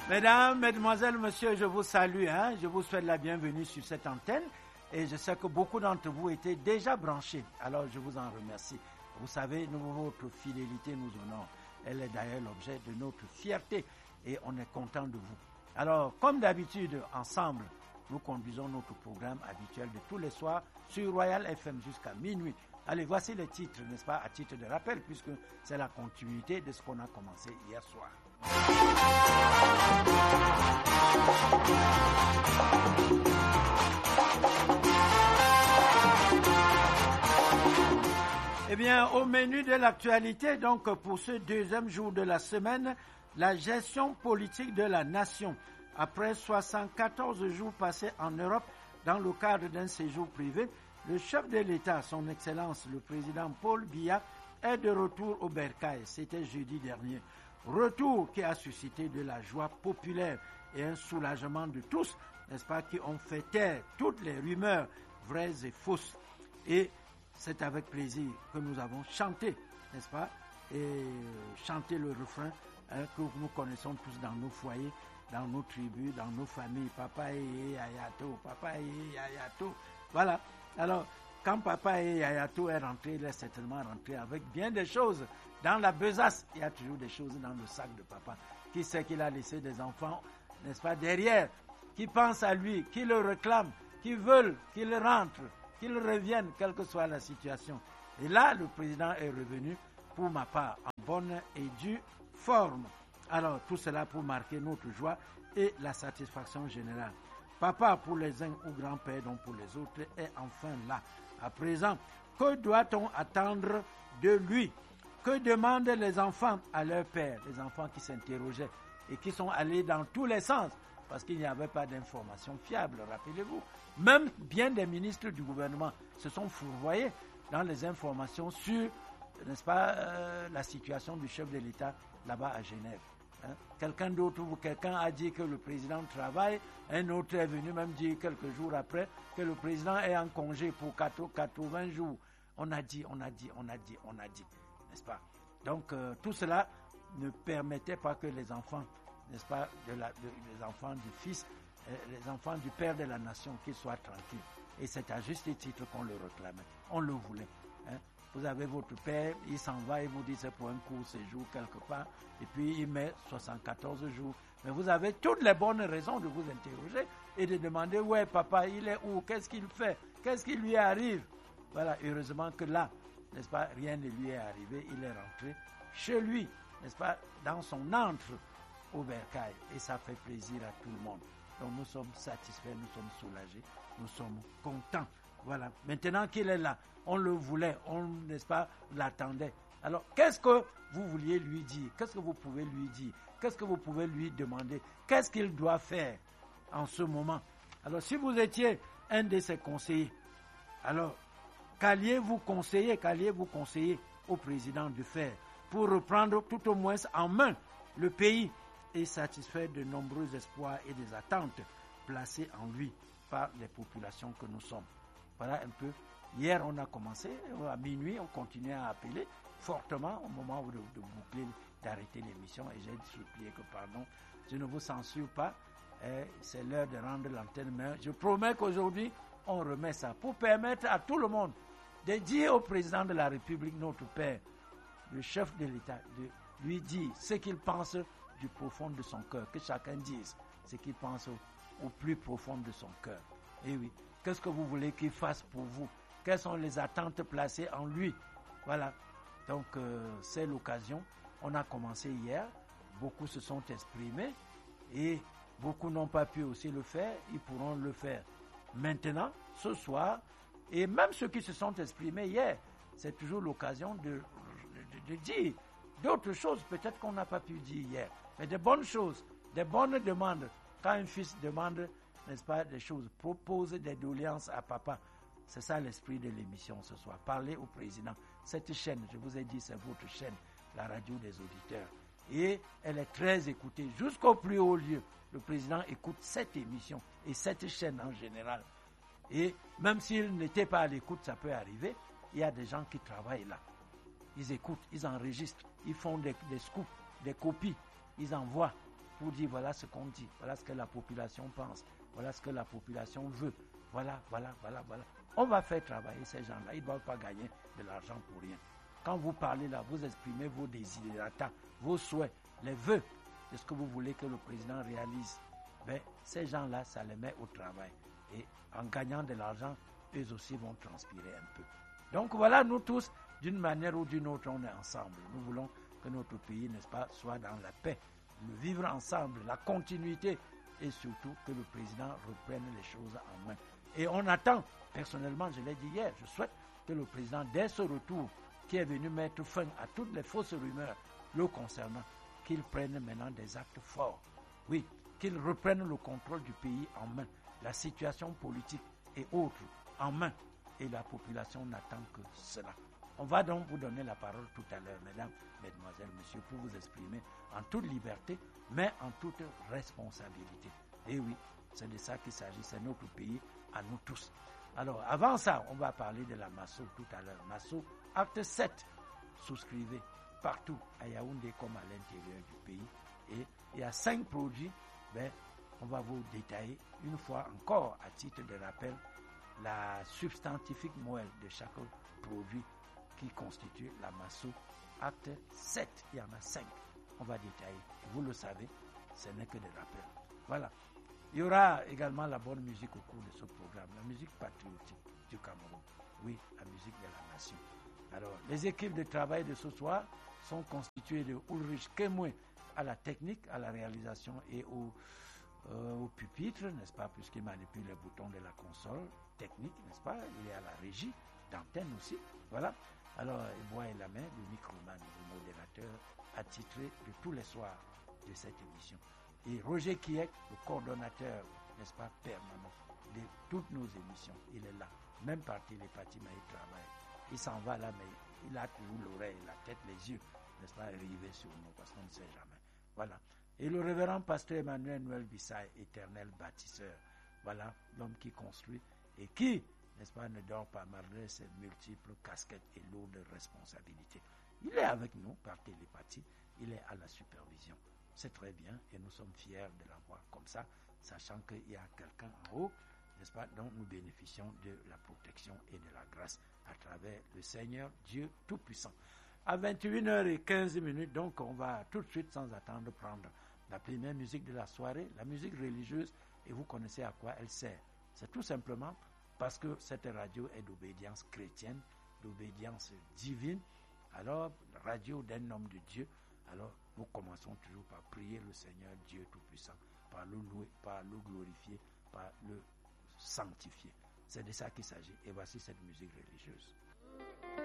Mesdames, Mesdemoiselles, Messieurs, je vous salue. Je vous souhaite la bienvenue sur cette antenne. Et je sais que beaucoup d'entre vous étaient déjà branchés. Alors, je vous en remercie. Vous savez, votre fidélité nous honore. Elle est d'ailleurs l'objet de notre fierté. Et on est content de vous. Alors, comme d'habitude, ensemble, nous conduisons notre programme habituel de tous les soirs sur Royal FM jusqu'à minuit. Allez, voici les titres, n'est-ce pas, à titre de rappel, puisque c'est la continuité de ce qu'on a commencé hier soir. Eh bien, au menu de l'actualité, donc pour ce deuxième jour de la semaine, la gestion politique de la nation. Après 74 jours passés en Europe dans le cadre d'un séjour privé, le chef de l'État, son Excellence le président Paul Biya, est de retour au Bercail. C'était jeudi dernier. Retour qui a suscité de la joie populaire et un soulagement de tous, n'est-ce pas, qui ont fait taire toutes les rumeurs vraies et fausses. Et c'est avec plaisir que nous avons chanté, n'est-ce pas, et chanté le refrain que nous connaissons tous dans nos foyers, dans nos tribus, dans nos familles. Papa et Yayato, papa et Yayato. Voilà. Alors, quand papa et Yayato est rentré, il est certainement rentré avec bien des choses. Dans la besace, il y a toujours des choses dans le sac de papa. Qui sait qu'il a laissé des enfants, n'est-ce pas, derrière, qui pensent à lui, qui le réclament, qui veulent qu'il rentre, qu'il revienne, quelle que soit la situation. Et là, le président est revenu, pour ma part, en bonne et due forme. Alors, tout cela pour marquer notre joie et la satisfaction générale. Papa pour les uns ou grand-père, donc pour les autres, est enfin là. À présent, que doit-on attendre de lui? Que demandent les enfants à leur père? Les enfants qui s'interrogeaient et qui sont allés dans tous les sens parce qu'il n'y avait pas d'informations fiables, rappelez-vous. Même bien des ministres du gouvernement se sont fourvoyés dans les informations sur, n'est-ce pas, la situation du chef de l'État là-bas à Genève. Quelqu'un d'autre ou quelqu'un a dit que le président travaille, un autre est venu même dire quelques jours après que le président est en congé pour 80 jours. On a dit, n'est-ce pas? Donc tout cela ne permettait pas que les enfants, n'est-ce pas, les enfants du fils, les enfants du père de la nation, qu'ils soient tranquilles. Et c'est à juste titre qu'on le réclamait, on le voulait. Vous avez votre père, il s'en va, il vous dit c'est pour un court séjour quelque part, et puis il met 74 jours. Mais vous avez toutes les bonnes raisons de vous interroger et de demander, ouais papa, il est où, qu'est-ce qu'il fait, qu'est-ce qui lui arrive? Voilà, heureusement que là, n'est-ce pas, rien ne lui est arrivé, il est rentré chez lui, n'est-ce pas, dans son antre au Bercail, et ça fait plaisir à tout le monde. Donc nous sommes satisfaits, nous sommes soulagés, nous sommes contents. Voilà, maintenant qu'il est là, on le voulait, on, n'est-ce pas, l'attendait. Alors, qu'est-ce que vous vouliez lui dire? Qu'est-ce que vous pouvez lui dire? Qu'est-ce que vous pouvez lui demander? Qu'est-ce qu'il doit faire en ce moment? Alors, si vous étiez un de ses conseillers, alors, qu'alliez-vous conseiller au président de faire pour reprendre tout au moins en main le pays et satisfaire de nombreux espoirs et des attentes placées en lui par les populations que nous sommes? Voilà un peu. Hier, on a commencé, à minuit, on continuait à appeler fortement au moment de boucler, d'arrêter l'émission. Et j'ai supplié que, pardon, je ne vous censure pas. C'est l'heure de rendre l'antenne. Mais je promets qu'aujourd'hui, on remet ça pour permettre à tout le monde de dire au président de la République, notre père, le chef de l'État, de lui dire ce qu'il pense du profond de son cœur. Que chacun dise ce qu'il pense au plus profond de son cœur. Et oui. Qu'est-ce que vous voulez qu'il fasse pour vous? Quelles sont les attentes placées en lui? Voilà. Donc, c'est l'occasion. On a commencé hier. Beaucoup se sont exprimés et beaucoup n'ont pas pu aussi le faire. Ils pourront le faire maintenant, ce soir. Et même ceux qui se sont exprimés hier, c'est toujours l'occasion de dire d'autres choses, peut-être qu'on n'a pas pu dire hier. Mais de bonnes choses, des bonnes demandes. Quand un fils demande, n'est-ce pas, des choses, propose des doléances à papa. C'est ça l'esprit de l'émission ce soir. Parlez au président. Cette chaîne, je vous ai dit, c'est votre chaîne, la radio des auditeurs. Et elle est très écoutée jusqu'au plus haut lieu. Le président écoute cette émission et cette chaîne en général. Et même s'il n'était pas à l'écoute, ça peut arriver. Il y a des gens qui travaillent là. Ils écoutent, ils enregistrent, ils font des scoops, des copies, ils envoient. pour dire voilà ce qu'on dit, voilà ce que la population pense, voilà ce que la population veut, voilà. On va faire travailler ces gens-là, ils ne doivent pas gagner de l'argent pour rien. Quand vous parlez là, vous exprimez vos desiderata, vos souhaits, les vœux de ce que vous voulez que le président réalise. Ben, ces gens-là, ça les met au travail. Et en gagnant de l'argent, eux aussi vont transpirer un peu. Donc voilà, nous tous, d'une manière ou d'une autre, on est ensemble. Nous voulons que notre pays, n'est-ce pas, soit dans la paix, le vivre ensemble, la continuité et surtout que le président reprenne les choses en main. Et on attend, personnellement, je l'ai dit hier, je souhaite que le président, dès ce retour, qui est venu mettre fin à toutes les fausses rumeurs le concernant, qu'il prenne maintenant des actes forts. Oui, qu'il reprenne le contrôle du pays en main, la situation politique et autres en main. Et la population n'attend que cela. On va donc vous donner la parole tout à l'heure, mesdames, mesdemoiselles, messieurs, pour vous exprimer en toute liberté, mais en toute responsabilité. Et oui, c'est de ça qu'il s'agit, c'est notre pays à nous tous. Alors, avant ça, on va parler de la Masso tout à l'heure. Masso, acte 7, souscrivez partout à Yaoundé comme à l'intérieur du pays. Et il y a 5 produits, on va vous détailler une fois encore à titre de rappel la substantifique moelle de chaque produit qui constitue la Masso. Acte 7, il y en a 5. On va détailler. Vous le savez, ce n'est que des rappels. Voilà. Il y aura également la bonne musique au cours de ce programme, la musique patriotique du Cameroun. Oui, la musique de la nation. Alors, les équipes de travail de ce soir sont constituées de Ulrich Kemwe à la technique, à la réalisation et au pupitre, n'est-ce pas, puisqu'il manipule les boutons de la console technique, n'est-ce pas. Il est à la régie d'antenne aussi. Voilà. Alors, moi et la main, le microman, le modérateur attitré de tous les soirs de cette émission. Et Roger Kiek, le coordonnateur, n'est-ce pas, permanent de toutes nos émissions. Il est là. Même par télépathie, mais il travaille. Il s'en va là, mais il a toujours l'oreille, la tête, les yeux, n'est-ce pas, rivés sur nous, parce qu'on ne sait jamais. Voilà. Et le révérend pasteur Emmanuel Noël Bissaï, éternel bâtisseur. Voilà, l'homme qui construit et qui, n'est-ce pas, ne dort pas malgré ses multiples casquettes et lourdes responsabilités. Il est avec nous par télépathie, il est à la supervision. C'est très bien et nous sommes fiers de l'avoir comme ça, sachant qu'il y a quelqu'un en haut, n'est-ce pas, dont nous bénéficions de la protection et de la grâce à travers le Seigneur Dieu Tout-Puissant. À 21h15, donc on va tout de suite sans attendre prendre la première musique de la soirée, la musique religieuse, et vous connaissez à quoi elle sert. C'est tout simplement parce que cette radio est d'obédience chrétienne, d'obédience divine. Alors, radio d'un homme de Dieu, alors nous commençons toujours par prier le Seigneur Dieu Tout-Puissant, par le louer, par le glorifier, par le sanctifier. C'est de ça qu'il s'agit. Et voici cette musique religieuse.